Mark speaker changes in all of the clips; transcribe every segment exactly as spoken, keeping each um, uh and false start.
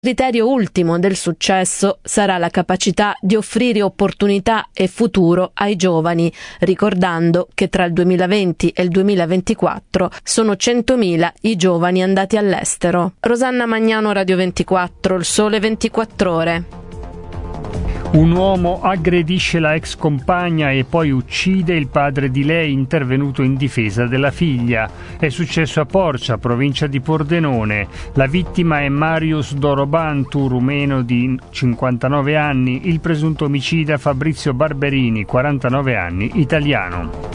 Speaker 1: Il criterio ultimo del successo sarà la capacità di offrire opportunità e futuro ai giovani, ricordando che tra il duemilaventi e il duemilaventiquattro sono centomila i giovani andati all'estero. Rosanna Magnano, Radio ventiquattro, Il Sole ventiquattro Ore.
Speaker 2: Un uomo aggredisce la ex compagna e poi uccide il padre di lei intervenuto in difesa della figlia. È successo a Porcia, provincia di Pordenone. La vittima è Marius Dorobantu, rumeno di cinquantanove anni, il presunto omicida Fabrizio Barberini, quarantanove anni, italiano.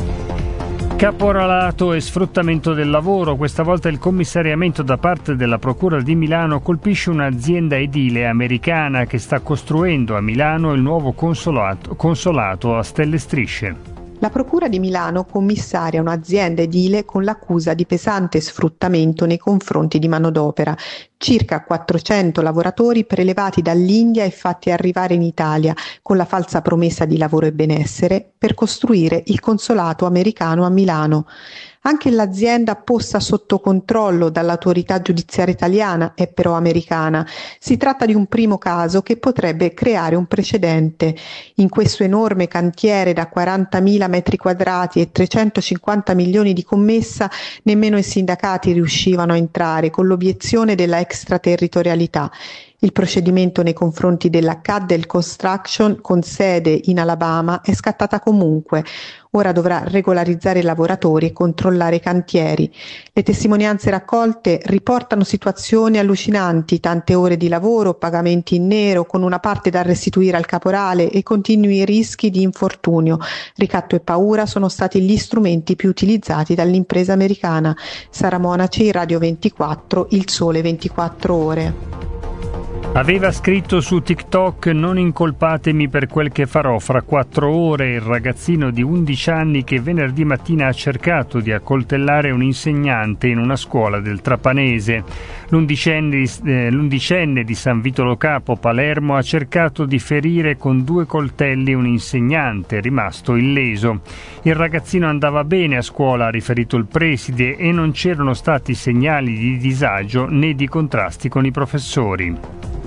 Speaker 2: Caporalato e sfruttamento del lavoro. Questa volta il commissariamento da parte della Procura di Milano colpisce un'azienda edile americana che sta costruendo a Milano il nuovo consolato, consolato a stelle strisce.
Speaker 3: La Procura di Milano commissaria un'azienda edile con l'accusa di pesante sfruttamento nei confronti di manodopera. Circa quattrocento lavoratori prelevati dall'India e fatti arrivare in Italia con la falsa promessa di lavoro e benessere per costruire il consolato americano a Milano. Anche l'azienda posta sotto controllo dall'autorità giudiziaria italiana è però americana. Si tratta di un primo caso che potrebbe creare un precedente. In questo enorme cantiere da quarantamila metri quadrati e trecentocinquanta milioni di commessa, nemmeno i sindacati riuscivano a entrare con l'obiezione della extraterritorialità. Il procedimento nei confronti della Caddell Construction, con sede in Alabama, è scattata comunque. Ora dovrà regolarizzare i lavoratori e controllare i cantieri. Le testimonianze raccolte riportano situazioni allucinanti, tante ore di lavoro, pagamenti in nero, con una parte da restituire al caporale e continui rischi di infortunio. Ricatto e paura sono stati gli strumenti più utilizzati dall'impresa americana. Sara Monaci, Radio ventiquattro, Il Sole ventiquattro Ore.
Speaker 2: Aveva scritto su TikTok: non incolpatemi per quel che farò. Fra quattro ore il ragazzino di undici anni che venerdì mattina ha cercato di accoltellare un insegnante in una scuola del Trapanese. L'undicenne, eh, l'undicenne di San Vito Lo Capo, Palermo, ha cercato di ferire con due coltelli un insegnante, rimasto illeso. Il ragazzino andava bene a scuola, ha riferito il preside, e non c'erano stati segnali di disagio né di contrasti con i professori.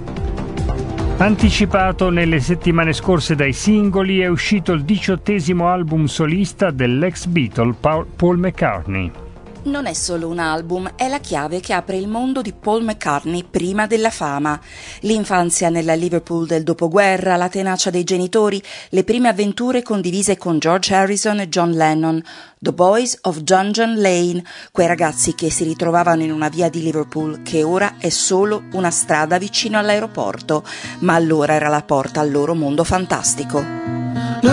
Speaker 2: Anticipato nelle settimane scorse dai singoli, è uscito il diciottesimo album solista dell'ex Beatle Paul McCartney.
Speaker 4: Non è solo un album, è la chiave che apre il mondo di Paul McCartney prima della fama. L'infanzia nella Liverpool del dopoguerra, la tenacia dei genitori, le prime avventure condivise con George Harrison e John Lennon, The Boys of Dungeon Lane, quei ragazzi che si ritrovavano in una via di Liverpool che ora è solo una strada vicino all'aeroporto, ma allora era la porta al loro mondo fantastico.